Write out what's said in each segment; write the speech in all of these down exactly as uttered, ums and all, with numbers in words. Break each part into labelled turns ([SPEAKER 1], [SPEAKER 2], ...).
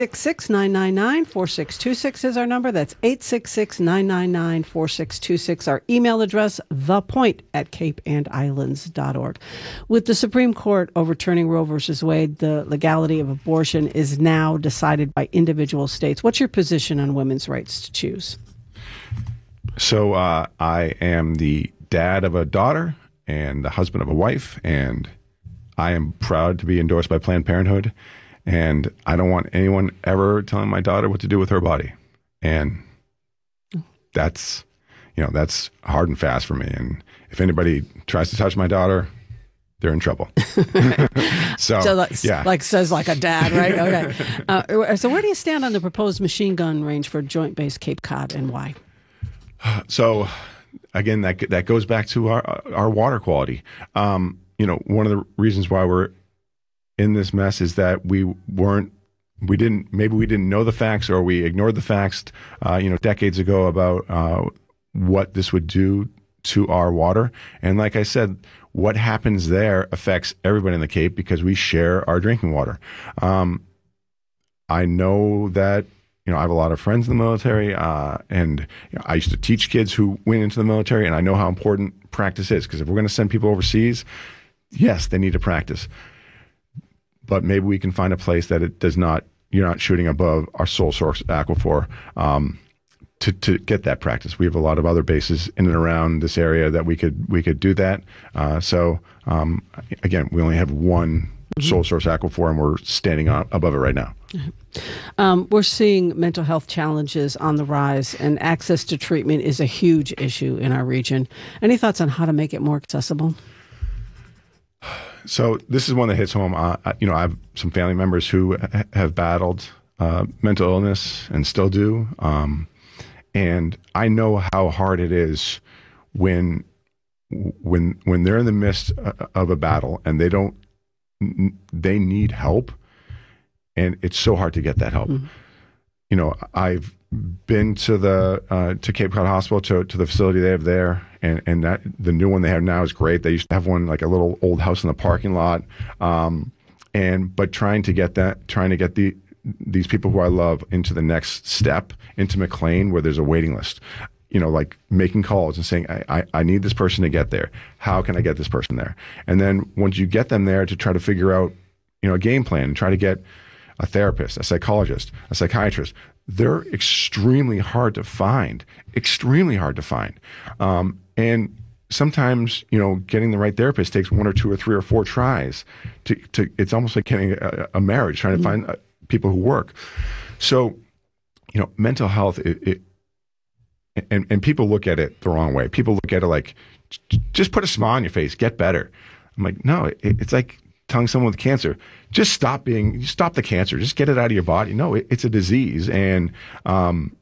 [SPEAKER 1] six six, nine nine nine, four six two six is our number. That's eight six six, nine nine nine, four six two six. Our email address, thepoint at cape and islands dot org. With the Supreme Court overturning Roe versus Wade, the legality of abortion is now decided by individual states. What's your position on women's rights to choose?
[SPEAKER 2] So uh, I am the dad of a daughter and the husband of a wife, and I am proud to be endorsed by Planned Parenthood. And I don't want anyone ever telling my daughter what to do with her body. And that's, you know, that's hard and fast for me. And if anybody tries to touch my daughter, they're in trouble. so,
[SPEAKER 1] so like,
[SPEAKER 2] yeah.
[SPEAKER 1] like says like a dad, right? Okay. Uh, so where do you stand on the proposed machine gun range for Joint Base Cape Cod, and why?
[SPEAKER 2] So, again, that that goes back to our our water quality. Um, you know, one of the reasons why we're in this mess is that we weren't, we didn't, maybe we didn't know the facts, or we ignored the facts, uh, you know, decades ago about uh, what this would do to our water. And like I said, what happens there affects everybody in the Cape because we share our drinking water. Um, I know that, you know, I have a lot of friends in the military, uh, and you know, I used to teach kids who went into the military, and I know how important practice is, because if we're going to send people overseas, yes, they need to practice. But maybe we can find a place that it does not, you're not shooting above our sole source aquifer um, to, to get that practice. We have a lot of other bases in and around this area that we could we could do that. Uh, so um, again, we only have one mm-hmm. sole source aquifer, and we're standing on, above it right now.
[SPEAKER 1] Um, we're seeing mental health challenges on the rise, and access to treatment is a huge issue in our region. Any thoughts on how to make it more accessible?
[SPEAKER 2] So this is one that hits home. Uh, you know, I have some family members who ha- have battled uh, mental illness and still do. Um, and I know how hard it is when when when they're in the midst of a battle and they don't they need help, and it's so hard to get that help. Mm-hmm. You know, I've been to the uh, to Cape Cod Hospital, to to the facility they have there, and and that the new one they have now is great. They used to have one like a little old house in the parking lot, um, and but trying to get that, trying to get the these people who I love into the next step, into McLean, where there's a waiting list. You know, like making calls and saying, I, I, I need this person to get there. How can I get this person there? And then once you get them there, to try to figure out, you know, a game plan, and try to get a therapist, a psychologist, a psychiatrist. They're extremely hard to find, extremely hard to find. Um, and sometimes, you know, getting the right therapist takes one or two or three or four tries. To, to it's almost like getting a, a marriage, trying to find uh, people who work. So, you know, mental health, it, it and, and people look at it the wrong way. People look at it like, just put a smile on your face, get better. I'm like, no, it, it's like telling someone with cancer, just stop being, stop the cancer, just get it out of your body. No, it, it's a disease, and um,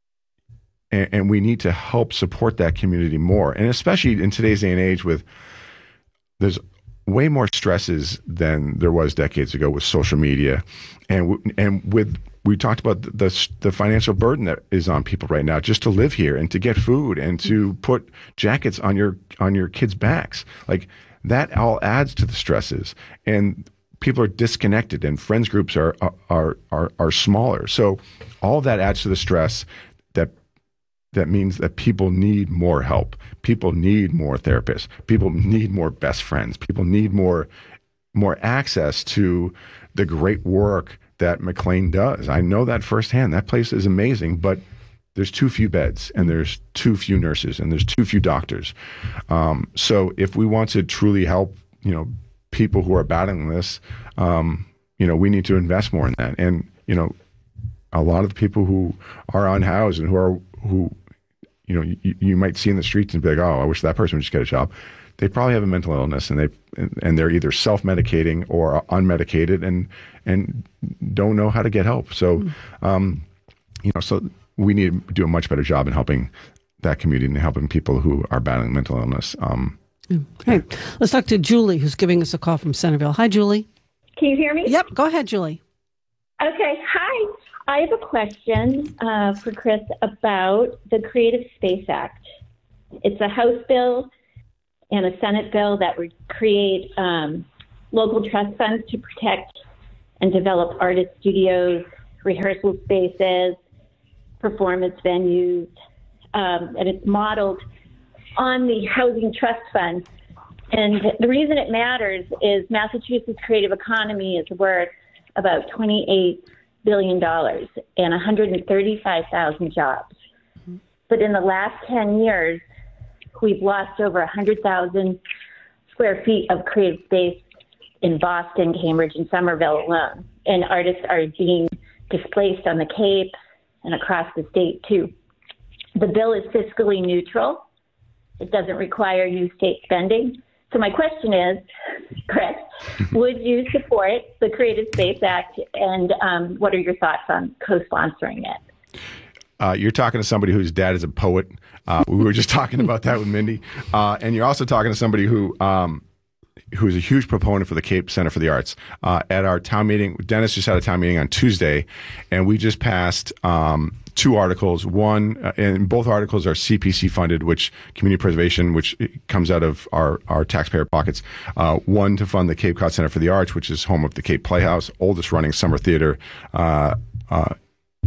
[SPEAKER 2] and, and we need to help support that community more, and especially in today's day and age, with there's way more stresses than there was decades ago with social media, and w- and with we talked about the, the the financial burden that is on people right now just to live here and to get food and to put jackets on your on your kids' backs, like. That all adds to the stresses, and people are disconnected, and friends groups are are are are smaller. So all of that adds to the stress. That that means that people need more help. People need more therapists. People need more best friends. People need more more access to the great work that McLean does. I know that firsthand. That place is amazing, but there's too few beds, and there's too few nurses, and there's too few doctors. Um, so if we want to truly help, you know, people who are battling this, um, you know, we need to invest more in that. And, you know, a lot of the people who are unhoused and who are, who, you know, you, you might see in the streets and be like, oh, I wish that person would just get a job. They probably have a mental illness, and they and they're either self-medicating or unmedicated, and and don't know how to get help. So, um, you know, so. We need to do a much better job in helping that community and helping people who are battling mental illness. Um,
[SPEAKER 1] hey, let's talk to Julie, who's giving us a call from Centerville. Hi, Julie.
[SPEAKER 3] Can you hear me?
[SPEAKER 1] Yep. Go ahead, Julie.
[SPEAKER 3] Okay. Hi. I have a question uh, for Chris about the Creative Space Act. It's a House bill and a Senate bill that would create um, local trust funds to protect and develop artist studios, rehearsal spaces, performance venues, um, and it's modeled on the Housing Trust Fund. And the reason it matters is Massachusetts creative economy is worth about twenty-eight billion dollars and one hundred thirty-five thousand jobs. Mm-hmm. But in the last ten years, we've lost over one hundred thousand square feet of creative space in Boston, Cambridge, and Somerville alone. And artists are being displaced on the Cape and across the state, too. The bill is fiscally neutral. It doesn't require new state spending. So my question is, Chris, would you support the Creative Space Act, and um, what are your thoughts on co-sponsoring it?
[SPEAKER 2] Uh, you're talking to somebody whose dad is a poet. Uh, we were just talking about that with Mindy. Uh, and you're also talking to somebody who um, who is a huge proponent for the Cape Center for the Arts. Uh, at our town meeting, Dennis just had a town meeting on Tuesday, and we just passed um, two articles. One, uh, and both articles are C P C funded, which community preservation, which comes out of our, our taxpayer pockets. Uh, one to fund the Cape Cod Center for the Arts, which is home of the Cape Playhouse, oldest running summer theater uh, uh,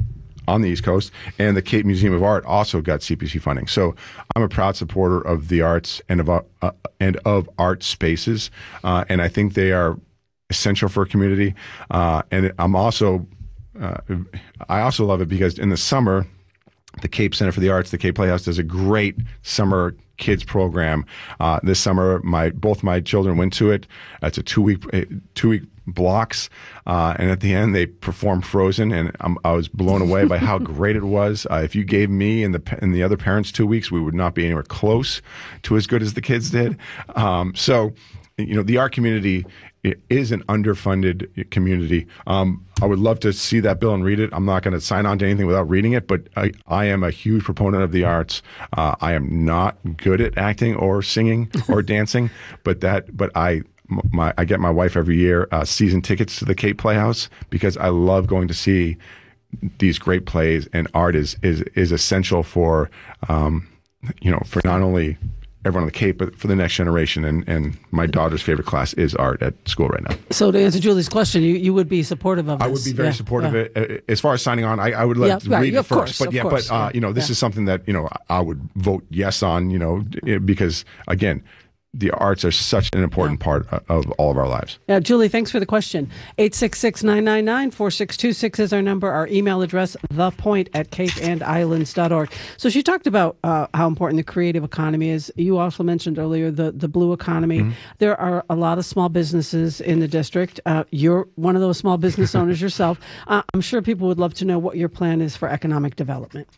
[SPEAKER 2] on the East Coast, and the Cape Museum of Art also got C P C funding. So I'm a proud supporter of the arts and of uh, and of art spaces, uh, and I think they are essential for a community. Uh, and I'm also uh, I also love it because in the summer, the Cape Center for the Arts, the Cape Playhouse, does a great summer kids program. Uh, this summer, my both my children went to it. It's a two week two week blocks, uh, and at the end they performed Frozen, and I'm, I was blown away by how great it was. Uh, if you gave me and the and the other parents two weeks, we would not be anywhere close to as good as the kids did. Um, so, you know, the art community is an underfunded community. Um, I would love to see that bill and read it. I'm not going to sign on to anything without reading it, but I, I am a huge proponent of the arts. Uh, I am not good at acting or singing or dancing, but that, but I, my, I get my wife every year uh, season tickets to the Cape Playhouse because I love going to see these great plays, and art is is is essential for, um, you know, for not only everyone on the Cape, but for the next generation. And, and my daughter's favorite class is art at school right now.
[SPEAKER 1] So to answer Julie's question, you, you would be supportive of this?
[SPEAKER 2] I would be very
[SPEAKER 1] yeah,
[SPEAKER 2] supportive
[SPEAKER 1] yeah.
[SPEAKER 2] of it. As far as signing on, I, I would let
[SPEAKER 1] yeah, right,
[SPEAKER 2] read
[SPEAKER 1] yeah,
[SPEAKER 2] it first.
[SPEAKER 1] Course,
[SPEAKER 2] but yeah,
[SPEAKER 1] course,
[SPEAKER 2] but uh,
[SPEAKER 1] yeah,
[SPEAKER 2] you know, this
[SPEAKER 1] yeah.
[SPEAKER 2] is something that, you know, I would vote yes on, you know, because again, the arts are such an important yeah. part of all of our lives.
[SPEAKER 1] Yeah, Julie, thanks for the question. eight six six, nine nine nine, four six two six is our number. Our email address, thepoint at cape and islands dot org. So she talked about uh, how important the creative economy is. You also mentioned earlier the, the blue economy. Mm-hmm. There are a lot of small businesses in the district. Uh, you're one of those small business owners yourself. Uh, I'm sure people would love to know what your plan is for economic development.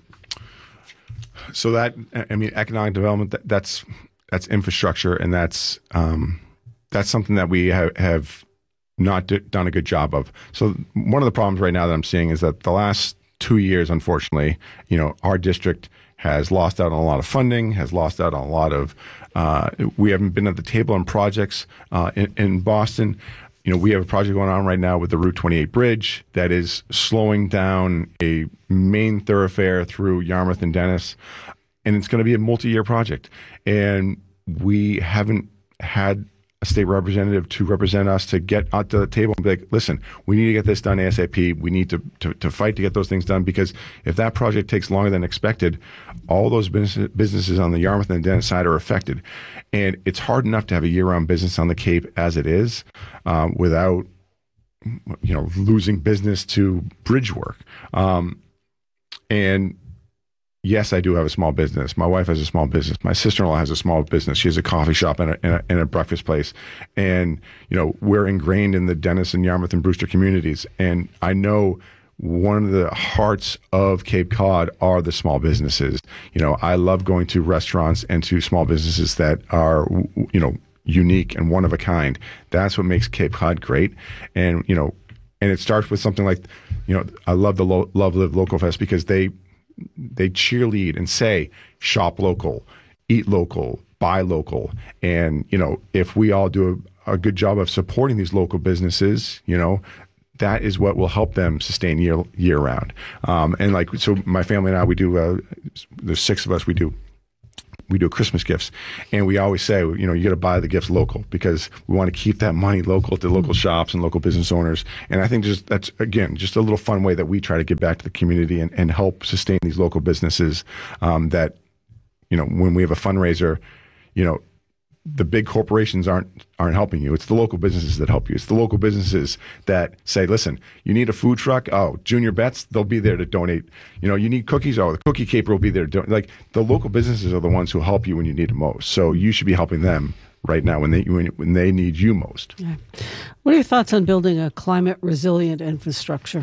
[SPEAKER 2] So that, I mean, economic development, that, that's... That's infrastructure, and that's um, that's something that we have, have not d- done a good job of. So one of the problems right now that I'm seeing is that the last two years, unfortunately, you know, our district has lost out on a lot of funding, has lost out on a lot of. Uh, we haven't been at the table on projects uh, in, in Boston. You know, we have a project going on right now with the Route twenty-eight bridge that is slowing down a main thoroughfare through Yarmouth and Dennis. And it's going to be a multi-year project. And we haven't had a state representative to represent us to get out to the table and be like, listen, we need to get this done ASAP. We need to, to, to fight to get those things done, because if that project takes longer than expected, all those business, businesses on the Yarmouth and Dennis side are affected. And it's hard enough to have a year-round business on the Cape as it is um, without, you know, losing business to bridge work. Um, and Yes, I do have a small business. My wife has a small business. My sister-in-law has a small business. She has a coffee shop and a, and a, and a breakfast place. And, you know, we're ingrained in the Dennis and Yarmouth and Brewster communities. And I know one of the hearts of Cape Cod are the small businesses. You know, I love going to restaurants and to small businesses that are, you know, unique and one of a kind. That's what makes Cape Cod great. And, you know, and it starts with something like, you know, I love the Lo- Love Live Local Fest because they, they cheerlead and say, shop local, eat local, buy local. And, you know, if we all do a, a good job of supporting these local businesses, you know, that is what will help them sustain year, year round. Um, and like, so my family and I, we do, uh, there's six of us, we do we do Christmas gifts, and we always say, you know, you got to buy the gifts local because we want to keep that money local to local shops and local business owners. And I think just that's, again, just a little fun way that we try to give back to the community and, and help sustain these local businesses um, that, you know, when we have a fundraiser, you know, the big corporations aren't aren't helping you. It's the local businesses that help you. It's the local businesses that say, listen, you need a food truck? Oh, Junior Betts, they'll be there to donate. You know, you need cookies? Oh, the Cookie Caper will be there to donate. Like, the local businesses are the ones who help you when you need it most. So you should be helping them right now when they when, when they need you most.
[SPEAKER 1] Yeah. What are your thoughts on building a climate resilient infrastructure?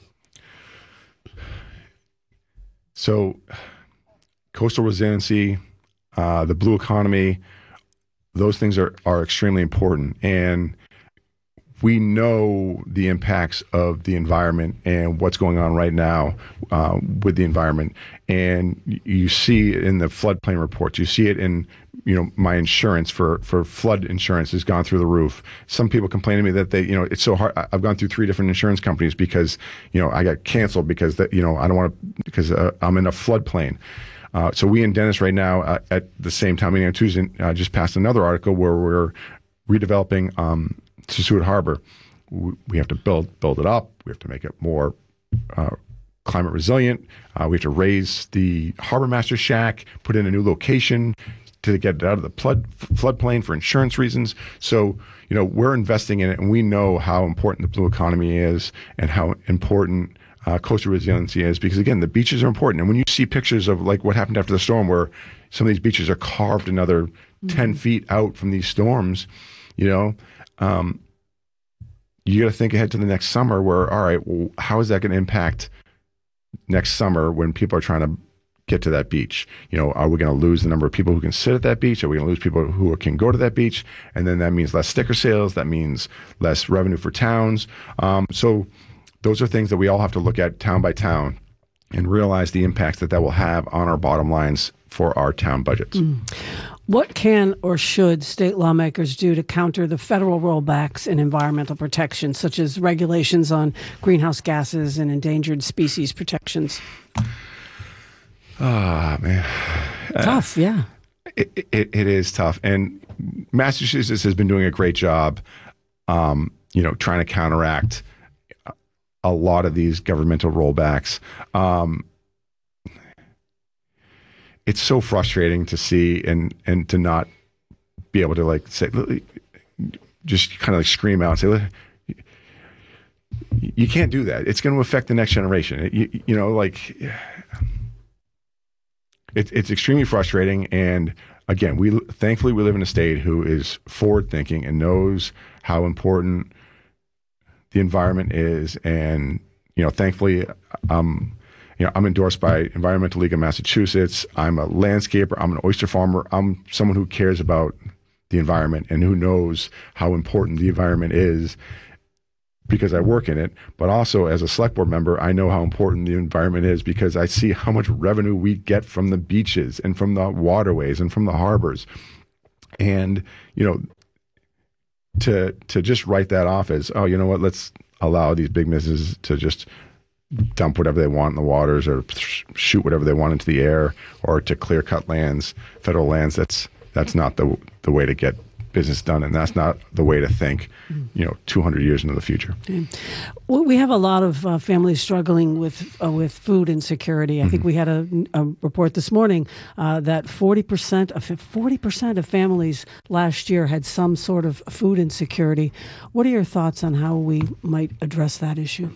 [SPEAKER 2] So coastal resiliency, uh, the blue economy, those things are, are extremely important. And we know the impacts of the environment and what's going on right now uh, with the environment. And you see it in the floodplain reports. You see it in, you know, my insurance for, for flood insurance has gone through the roof. Some people complain to me that they, you know, it's so hard. I've gone through three different insurance companies because, you know, I got canceled because that, you know, I don't want to, because uh, I'm in a floodplain. Uh, so we in Dennis right now uh, at the same time, meeting on Tuesday, uh, just passed another article where we're redeveloping um, Sassuat Harbor. We, we have to build build it up. We have to make it more uh, climate resilient. Uh, we have to raise the harbor master shack, put in a new location to get it out of the flood floodplain for insurance reasons. So, you know, we're investing in it, and we know how important the blue economy is and how important Uh, coastal resiliency is, because again, the beaches are important. And when you see pictures of like what happened after the storm, where some of these beaches are carved another mm-hmm. ten feet out from these storms, you know, um, you got to think ahead to the next summer where, all right, well, how is that going to impact next summer when people are trying to get to that beach? You know, are we going to lose the number of people who can sit at that beach? Are we going to lose people who can go to that beach? And then that means less sticker sales. That means less revenue for towns. Um, so those are things that we all have to look at town by town and realize the impacts that that will have on our bottom lines for our town budgets. Mm.
[SPEAKER 1] What can or should state lawmakers do to counter the federal rollbacks in environmental protection, such as regulations on greenhouse gases and endangered species protections?
[SPEAKER 2] Ah, oh, man.
[SPEAKER 1] Tough, uh, yeah.
[SPEAKER 2] It, it, it is tough. And Massachusetts has been doing a great job, um, you know, trying to counteract a lot of these governmental rollbacks. Um, it's so frustrating to see and and to not be able to like say, just kind of like scream out and say, you can't do that. It's going to affect the next generation. You, you know, like it, it's extremely frustrating. And again, we thankfully we live in a state who is forward thinking and knows how important the environment is. And, you know, thankfully, um, you know, I'm endorsed by Environmental League of Massachusetts. I'm a landscaper. I'm an oyster farmer. I'm someone who cares about the environment and who knows how important the environment is because I work in it. But also as a select board member, I know how important the environment is because I see how much revenue we get from the beaches and from the waterways and from the harbors. And, you know, to to just write that off as, oh, you know what, let's allow these big businesses to just dump whatever they want in the waters or shoot whatever they want into the air or to clear cut lands, federal lands, that's that's not the the way to get business done, and that's not the way to think, you know, two hundred years into the future. Okay.
[SPEAKER 1] Well, we have a lot of uh, families struggling with uh, with food insecurity. I mm-hmm. think we had a, a report this morning uh, that forty percent of forty percent of families last year had some sort of food insecurity. What are your thoughts on how we might address that issue?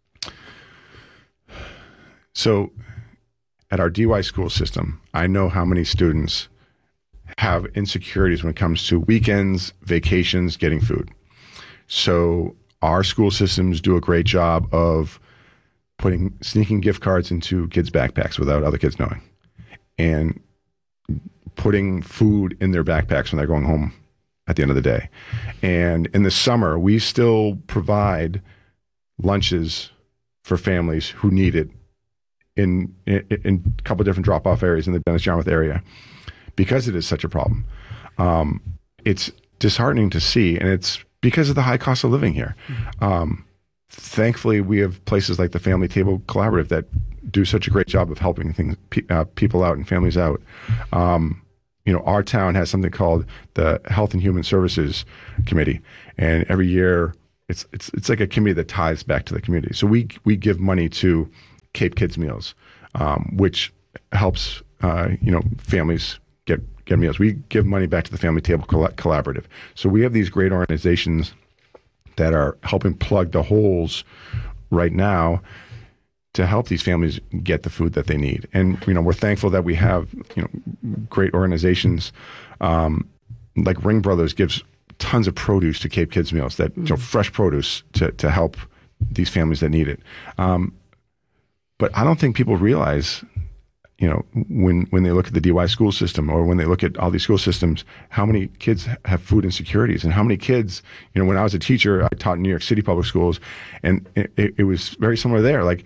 [SPEAKER 2] So, at our D Y school system, I know how many students have insecurities when it comes to weekends, vacations, getting food. So our school systems do a great job of putting sneaking gift cards into kids' backpacks without other kids knowing, and putting food in their backpacks when they're going home at the end of the day. And in the summer, we still provide lunches for families who need it in, in, in a couple of different drop-off areas in the Dennis Yarmouth area, because it is such a problem. Um, it's disheartening to see, and it's because of the high cost of living here. Mm-hmm. Um, thankfully, we have places like the Family Table Collaborative that do such a great job of helping things, pe- uh, people out and families out. Um, you know, our town has something called the Health and Human Services Committee, and every year it's it's it's like a committee that ties back to the community. So we we give money to Cape Kids Meals, um, which helps uh, you know families get get meals. We give money back to the Family Table Coll- Collaborative. So we have these great organizations that are helping plug the holes right now to help these families get the food that they need. And, you know, we're thankful that we have, you know, great organizations, um, like Ring Brothers gives tons of produce to Cape Kids Meals, that, mm-hmm. you know, fresh produce to, to help these families that need it. Um, but I don't think people realize, you know, when, when they look at the D Y school system, or when they look at all these school systems, how many kids have food insecurities, and how many kids, you know, when I was a teacher, I taught in New York City public schools, and it, it was very similar there. Like,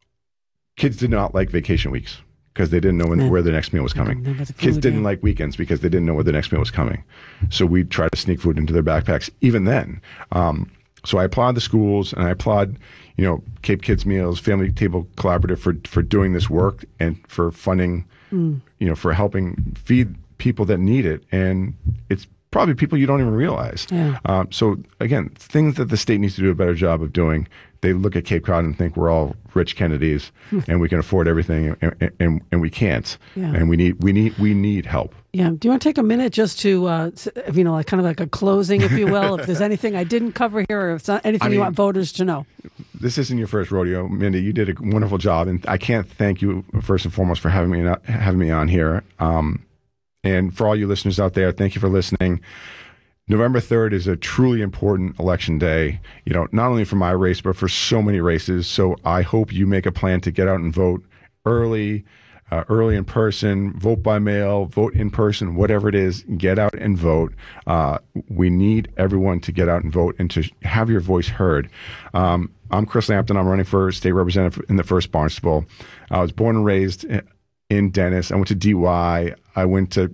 [SPEAKER 2] kids did not like vacation weeks because they didn't know when, where the next meal was coming. Food, kids didn't yeah. like weekends because they didn't know where the next meal was coming. So we'd try to sneak food into their backpacks even then. Um, so I applaud the schools, and I applaud, you know, Cape Kids Meals, Family Table Collaborative for, for doing this work, and for funding, mm. you know, for helping feed people that need it. And it's probably people you don't even realize. Yeah. Um, so again, things that the state needs to do a better job of doing. They look at Cape Cod and think we're all rich Kennedys and we can afford everything, and, and, and we can't. Yeah. And we need we need we need help.
[SPEAKER 1] Yeah. Do you want to take a minute just to, uh, you know, like kind of like a closing, if you will, if there's anything I didn't cover here, or if there's anything I mean, you want voters to know?
[SPEAKER 2] This isn't your first rodeo, Mindy. You did a wonderful job, and I can't thank you first and foremost for having me having me on here. Um, and for all you listeners out there, thank you for listening. November third is a truly important election day, you know, not only for my race, but for so many races. So I hope you make a plan to get out and vote early, uh, early in person, vote by mail, vote in person, whatever it is, get out and vote. Uh, we need everyone to get out and vote and to have your voice heard. Um, I'm Chris Lampton. I'm running for state representative in the first Barnstable. I was born and raised in Dennis. I went to D Y. I went to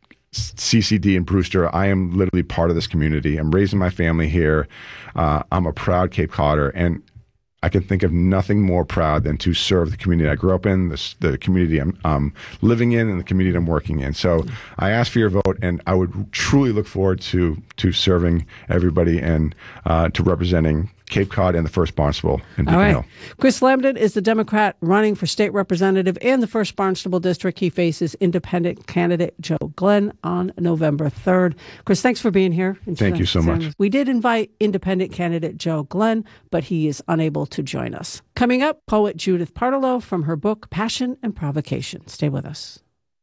[SPEAKER 2] C C D in Brewster. I am literally part of this community. I'm raising my family here. Uh, I'm a proud Cape Codder, and I can think of nothing more proud than to serve the community I grew up in, the, the community I'm um, living in, and the community I'm working in. So I ask for your vote, and I would truly look forward to to serving everybody and uh, to representing Cape Cod and the first Barnstable in Beacon
[SPEAKER 1] All right.
[SPEAKER 2] Hill.
[SPEAKER 1] Chris Lampton is the Democrat running for state representative in the first Barnstable district. He faces independent candidate Joe Glenn on November third. Chris, thanks for being here.
[SPEAKER 2] Thank you so much.
[SPEAKER 1] We did invite independent candidate Joe Glenn, but he is unable to join us. Coming up, poet Judith Partelow from her book Passion and Provocation. Stay with us.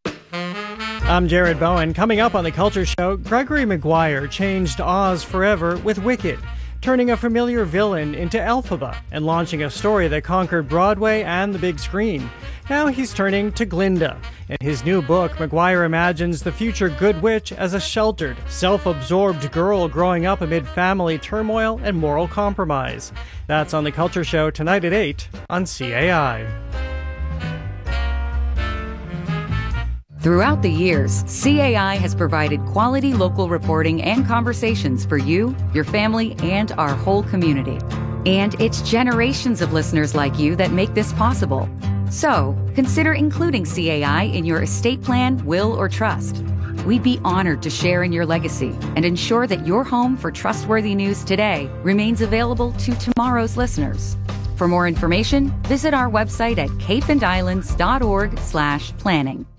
[SPEAKER 4] I'm Jared Bowen. Coming up on The Culture Show, Gregory Maguire changed Oz forever with Wicked, turning a familiar villain into Elphaba and launching a story that conquered Broadway and the big screen. Now he's turning to Glinda. In his new book, Maguire imagines the future Good Witch as a sheltered, self-absorbed girl growing up amid family turmoil and moral compromise. That's on The Culture Show tonight at eight on C A I.
[SPEAKER 5] Throughout the years, C A I has provided quality local reporting and conversations for you, your family, and our whole community. And it's generations of listeners like you that make this possible. So, consider including C A I in your estate plan, will, or trust. We'd be honored to share in your legacy and ensure that your home for trustworthy news today remains available to tomorrow's listeners. For more information, visit our website at cape and islands dot org slash planning.